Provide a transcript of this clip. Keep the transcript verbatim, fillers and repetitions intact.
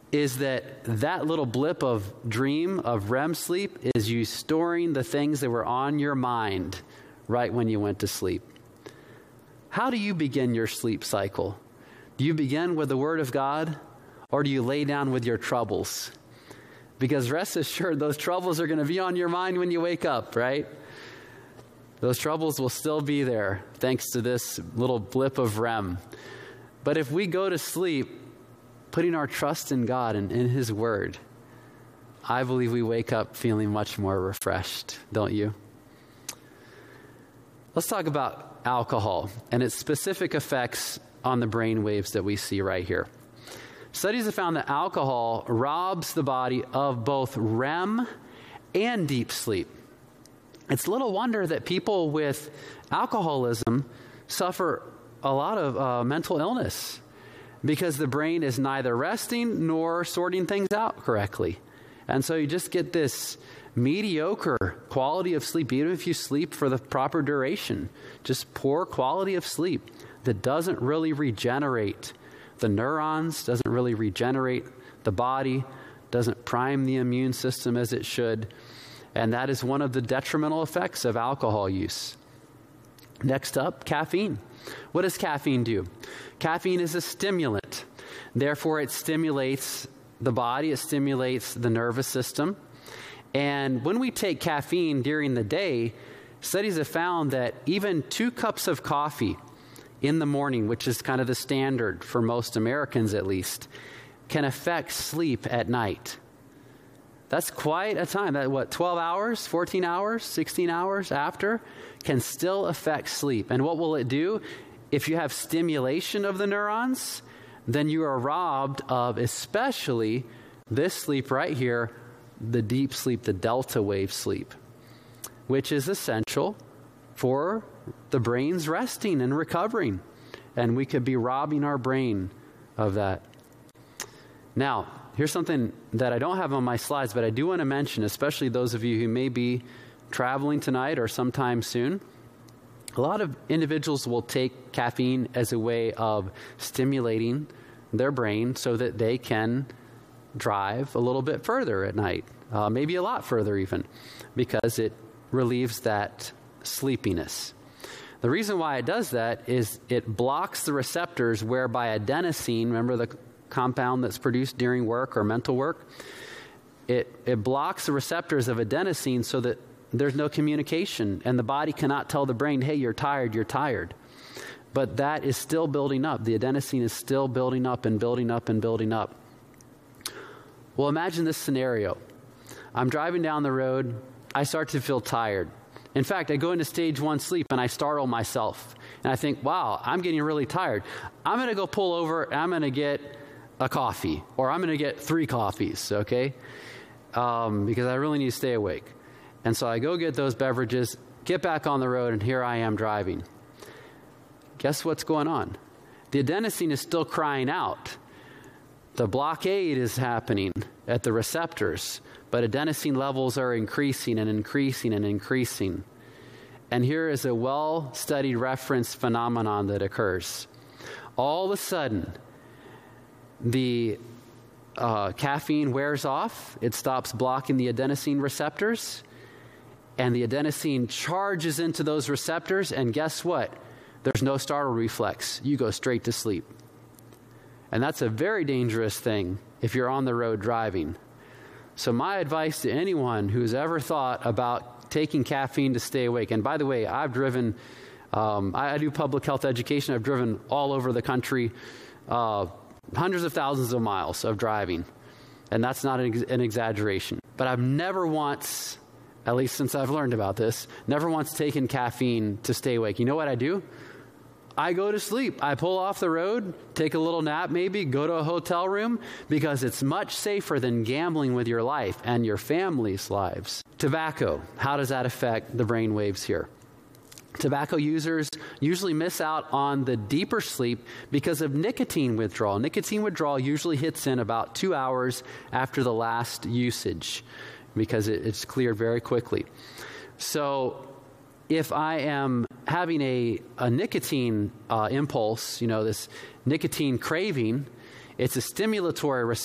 is that that little blip of dream, of R E M sleep, is you storing the things that were on your mind right when you went to sleep. How do you begin your sleep cycle? Do you begin with the Word of God, or do you lay down with your troubles? Because rest assured, those troubles are going to be on your mind when you wake up, right? Those troubles will still be there, thanks to this little blip of R E M. But if we go to sleep putting our trust in God and in His Word, I believe we wake up feeling much more refreshed, don't you? Let's talk about alcohol and its specific effects on the brain waves that we see right here. Studies have found that alcohol robs the body of both R E M and deep sleep. It's little wonder that people with alcoholism suffer a lot of uh, mental illness, because the brain is neither resting nor sorting things out correctly. And so you just get this mediocre quality of sleep, even if you sleep for the proper duration. Just poor quality of sleep that doesn't really regenerate the neurons, doesn't really regenerate the body, doesn't prime the immune system as it should. And that is one of the detrimental effects of alcohol use. Next up, caffeine. What does caffeine do? Caffeine is a stimulant. Therefore, it stimulates the body, it stimulates the nervous system. And when we take caffeine during the day, studies have found that even two cups of coffee in the morning, which is kind of the standard for most Americans at least, can affect sleep at night. That's quite a time. That what, twelve hours, fourteen hours, sixteen hours after can still affect sleep. And what will it do? If you have stimulation of the neurons, then you are robbed of especially this sleep right here, the deep sleep, the delta wave sleep, which is essential for the brain's resting and recovering. And we could be robbing our brain of that. Now, here's something that I don't have on my slides, but I do want to mention, especially those of you who may be traveling tonight or sometime soon. A lot of individuals will take caffeine as a way of stimulating their brain so that they can drive a little bit further at night, uh, maybe a lot further even, because it relieves that sleepiness. The reason why it does that is it blocks the receptors whereby adenosine, remember the compound that's produced during work or mental work, it, it blocks the receptors of adenosine so that there's no communication, and the body cannot tell the brain, hey, you're tired, you're tired. But that is still building up. The adenosine is still building up and building up and building up. Well, imagine this scenario. I'm driving down the road. I start to feel tired. In fact, I go into stage one sleep and I startle myself. And I think, wow, I'm getting really tired. I'm going to go pull over and I'm going to get a coffee, or I'm going to get three coffees, okay? Um, because I really need to stay awake. And so I go get those beverages, get back on the road, and here I am driving. Guess what's going on? The adenosine is still crying out. The blockade is happening at the receptors, but adenosine levels are increasing and increasing and increasing. And here is a well-studied reference phenomenon that occurs. All of a sudden, the uh, caffeine wears off. It stops blocking the adenosine receptors. And the adenosine charges into those receptors, and guess what? There's no startle reflex. You go straight to sleep. And that's a very dangerous thing if you're on the road driving. So my advice to anyone who's ever thought about taking caffeine to stay awake, and by the way, I've driven, um, I, I do public health education. I've driven all over the country, uh, hundreds of thousands of miles of driving. And that's not an, an exaggeration. But I've never once, at least since I've learned about this, never once taken caffeine to stay awake. You know what I do? I go to sleep. I pull off the road, take a little nap maybe, go to a hotel room, because it's much safer than gambling with your life and your family's lives. Tobacco, how does that affect the brain waves here? Tobacco users usually miss out on the deeper sleep because of nicotine withdrawal. Nicotine withdrawal usually hits in about two hours after the last usage, because it, it's cleared very quickly. So if I am having a, a nicotine uh, impulse, you know, this nicotine craving, it's a stimulatory response